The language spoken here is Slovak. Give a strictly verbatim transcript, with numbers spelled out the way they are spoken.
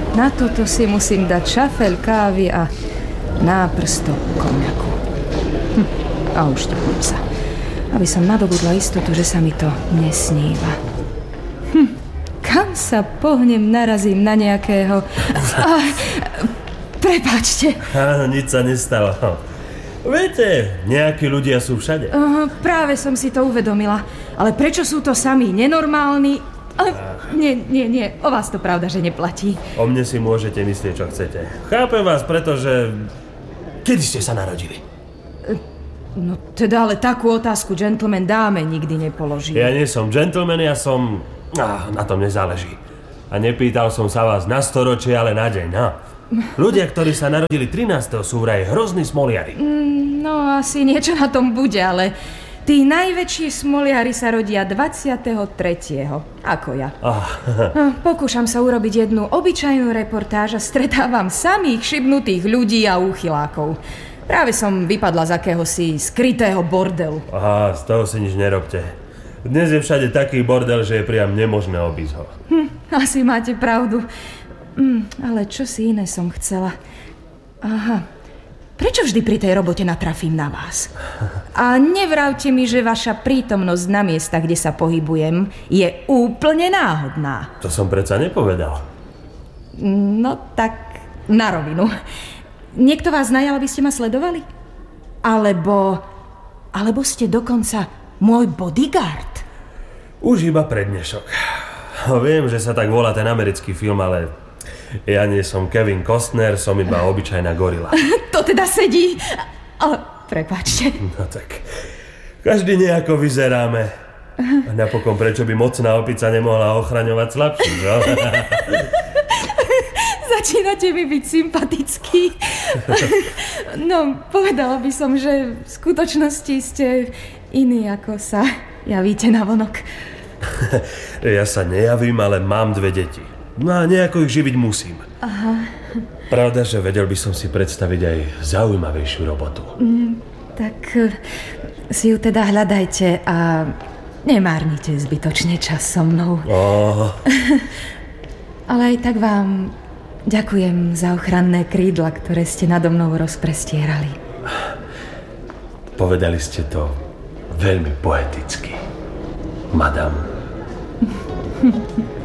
Na toto si musím dať šafel kávy a náprstok konjaku. Hm. A už trpím sa. Aby som nadobudla istotu, že sa mi to nesníva. Hm. Kam sa pohnem, narazím na nejakého... Ah, prepáčte. Áno, nič sa nestalo. Viete, nejakí ľudia sú všade. Uh, práve som si to uvedomila. Ale prečo sú to sami nenormálni? Ale nie, nie, nie. O vás to pravda, že neplatí. O mne si môžete myslieť, čo chcete. Chápem vás, pretože... Kedy ste sa narodili? No teda, ale takú otázku gentleman dáme nikdy nepoloží. Ja nie som gentleman, ja som... Ah, na tom nezáleží. A nepýtal som sa vás na storočie, ale na deň, no. Ľudia, ktorí sa narodili trinásteho sú vraj hrozní smoliari. Mm, no, asi niečo na tom bude, ale tí najväčší smoliari sa rodia dvadsiateho tretieho Ako ja. Oh. Pokúšam sa urobiť jednu obyčajnú reportáž a stretávam samých šibnutých ľudí a úchylákov. Práve som vypadla z akéhosi skrytého bordelu. Aha, z toho si nič nerobte. Dnes je všade taký bordel, že je priam nemožné obísť ho. Hm, asi máte pravdu. Mm, ale čo si iné som chcela. Aha. Prečo vždy pri tej robote natrafím na vás? A nevravte mi, že vaša prítomnosť na miestach, kde sa pohybujem, je úplne náhodná. To som predsa nepovedal. No tak na rovinu. Niekto vás najal, aby ste ma sledovali? Alebo... Alebo ste dokonca môj bodyguard? Už iba pre dnešok. Viem, že sa tak volá ten americký film, ale... Ja nie som Kevin Costner, som iba obyčajná gorila. To teda sedí. Ale prepáčte. No tak, každý nejako vyzeráme. A napokon, prečo by mocná opica nemohla ochraňovať slabší, no? Začínate mi byť sympatický. No, povedala by som, že v skutočnosti ste iní, ako sa javíte navonok. Ja sa nejavím, ale mám dve deti. No a nejako ich živiť musím. Aha. Pravda, že vedel by som si predstaviť aj zaujímavejšiu robotu. Mm, tak si ju teda hľadajte a nemárnite zbytočne čas so mnou. Oh. Ale aj tak vám ďakujem za ochranné krídla, ktoré ste nado mnou rozprestierali. Povedali ste to veľmi poeticky, madam.